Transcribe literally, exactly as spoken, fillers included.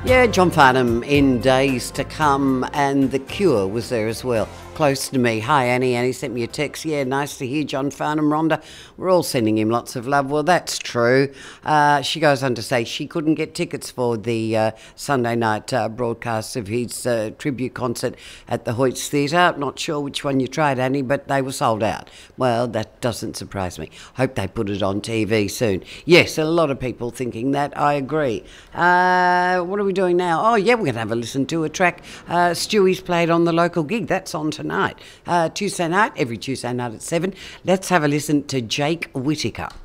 Yeah, John Farnham in Days to Come, and The Cure was there as well. Close to me. Hi, Annie. Annie sent me a text. Yeah, nice to hear John Farnham, Rhonda. We're all sending him lots of love. Well, that's true. Uh, she goes on to say she couldn't get tickets for the uh, Sunday night uh, broadcast of his uh, tribute concert at the Hoyts Theatre. Not sure which one you tried, Annie, but they were sold out. Well, that doesn't surprise me. Hope they put it on T V soon. Yes, a lot of people thinking that. I agree. Uh, what are we doing now? Oh, yeah, we're going to have a listen to a track uh, Stewie's played on the local gig. That's on tonight. Uh, Tuesday night, every Tuesday night at seven. Let's have a listen to Jake Whittaker.